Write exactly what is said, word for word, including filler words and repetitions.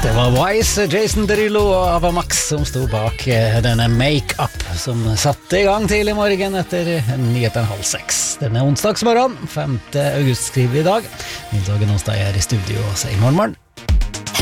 Det var Wise, Jason Derulo og Ava Max som stod bak denne make-up som satte i gang tidlig morgen etter nyheten halv seks. Denne onsdagsmorgen, femte august skriver vi i dag. Nils Ågen Åstad er i studio og sier morgen morgen.